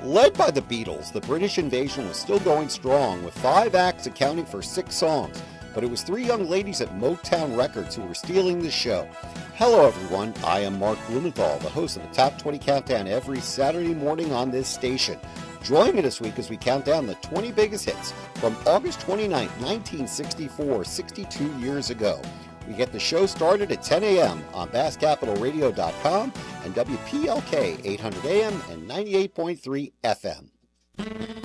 Led by the Beatles, the British invasion was still going strong, with 5 acts accounting for 6 songs, but it was 3 young ladies at Motown Records who were stealing the show. Hello everyone, I am Mark Blumenthal, the host of the Top 20 Countdown every Saturday morning on this station. Join me this week as we count down the 20 biggest hits from August 29, 1964, 62 years ago. We get the show started at 10 a.m. on BassCapitalRadio.com and WPLK 800 AM and 98.3 FM.